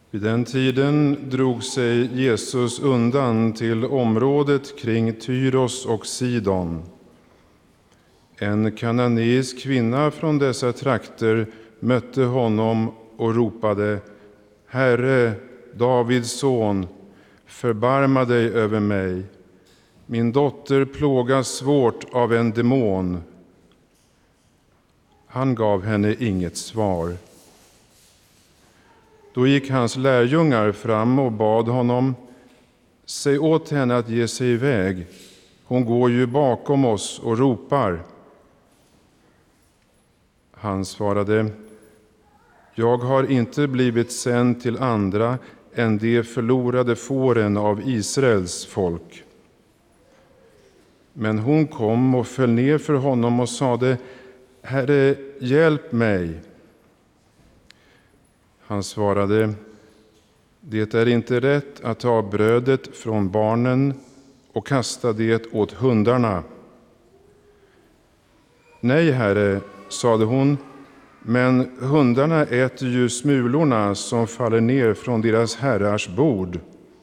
Vid den tiden drog sig Jesus undan till området kring Tyros och Sidon. En kananeisk kvinna från dessa trakter mötte honom och ropade: Herre, Davids son, förbarma dig över mig. Min dotter plågas svårt av en demon. Han gav henne inget svar. Då gick hans lärjungar fram och bad honom: säg åt henne att ge sig iväg. Hon går ju bakom oss och ropar. Han svarade: jag har inte blivit sänd till andra än de förlorade fåren av Israels folk. Men hon kom och föll ner för honom och sade: Herre, hjälp mig. Han svarade: det är inte rätt att ta brödet från barnen och kasta det åt hundarna. Nej, Herre, sade hon, men hundarna äter ju smulorna som faller ner från deras herrars bord.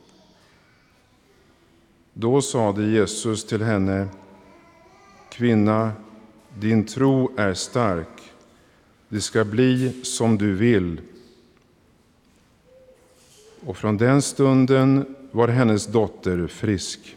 Då sade Jesus till henne: kvinna, din tro är stark. Det ska bli som du vill. Och från den stunden var hennes dotter frisk.